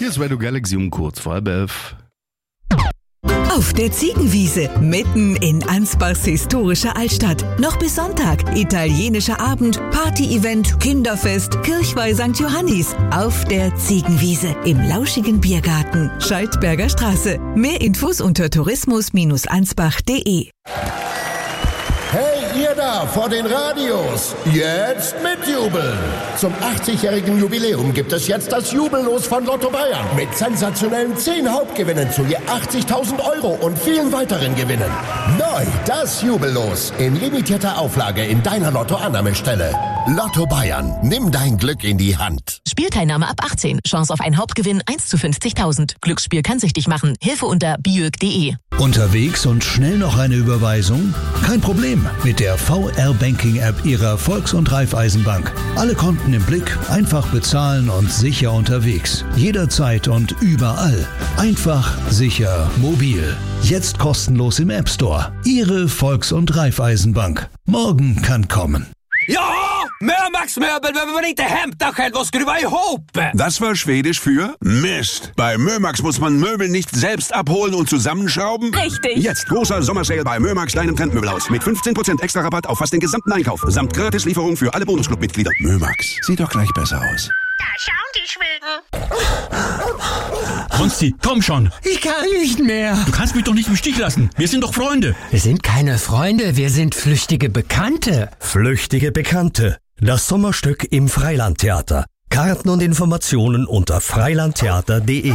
Hier ist Radio Galaxy um kurz vor 11. Auf der Ziegenwiese, mitten in Ansbachs historischer Altstadt. Noch bis Sonntag. Italienischer Abend, Party-Event, Kinderfest, Kirchweih St. Johannis. Auf der Ziegenwiese im lauschigen Biergarten. Schaltberger Straße. Mehr Infos unter tourismus-ansbach.de. Hey, ihr da vor den Radios, jetzt mitjubeln! Zum 80-jährigen Jubiläum gibt es jetzt das Jubellos von Lotto Bayern. Mit sensationellen 10 Hauptgewinnen zu je 80.000 Euro und vielen weiteren Gewinnen. Neu, das Jubellos. In limitierter Auflage in deiner Lotto-Annahmestelle. Lotto Bayern, nimm dein Glück in die Hand. Spielteilnahme ab 18. Chance auf einen Hauptgewinn 1 zu 50.000. Glücksspiel kann süchtig machen. Hilfe unter biög.de. Unterwegs und schnell noch eine Überweisung? Kein Problem mit der VR-Banking-App Ihrer Volks- und Raiffeisenbank. Alle Konten im Blick, einfach bezahlen und sicher unterwegs. Jederzeit und überall. Einfach, sicher, mobil. Jetzt kostenlos im App Store. Ihre Volks- und Raiffeisenbank. Morgen kann kommen. Ja, Mömax-Möbel behöver man inte hämta själv och skruva ihop. Das war Schwedisch für Mist. Bei Mömax muss man Möbel nicht selbst abholen und zusammenschrauben. Richtig. Jetzt großer Sommersale bei Mömax Kleinem Trendmöbelhaus mit 15% extra Rabatt auf fast den gesamten Einkauf. Samt Gratislieferung für alle Bonusclub-Mitglieder. Mömax, sieht doch gleich besser aus. Da schauen die Schweden. Konsti, komm schon. Ich kann nicht mehr. Du kannst mich doch nicht im Stich lassen. Wir sind doch Freunde. Wir sind keine Freunde, wir sind flüchtige Bekannte. Flüchtige Bekannte. Das Sommerstück im Freilandtheater. Karten und Informationen unter freilandtheater.de.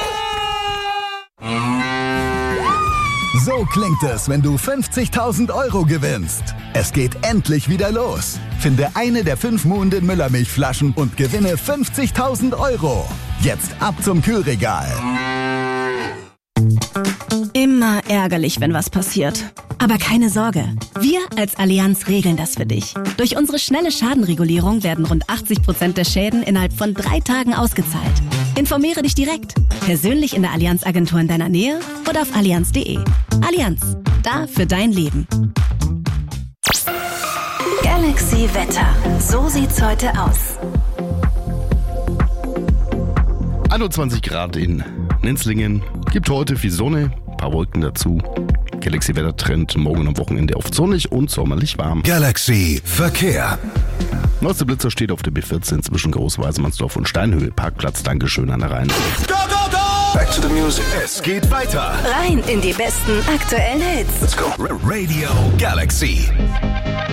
So klingt es, wenn du 50.000 Euro gewinnst. Es geht endlich wieder los. Finde eine der 5 Muhnden Müllermilchflaschen und gewinne 50.000 Euro. Jetzt ab zum Kühlregal. Immer ärgerlich, wenn was passiert. Aber keine Sorge. Wir als Allianz regeln das für dich. Durch unsere schnelle Schadenregulierung werden rund 80% der Schäden innerhalb von 3 Tagen ausgezahlt. Informiere dich direkt. Persönlich in der Allianz-Agentur in deiner Nähe oder auf allianz.de. Allianz. Da für dein Leben. Galaxy Wetter. So sieht's heute aus. 21 Grad in Nenzlingen. Gibt heute viel Sonne, ein paar Wolken dazu. Galaxy Wetter Trend morgen am Wochenende oft sonnig und sommerlich warm. Galaxy Verkehr. Neueste Blitzer steht auf der B14 zwischen Groß-Weißmannsdorf und Steinhöhe. Parkplatz, Dankeschön an der Rhein. Go, go, go! Back to the music. Es geht weiter. Rein in die besten aktuellen Hits. Let's go. Radio Galaxy.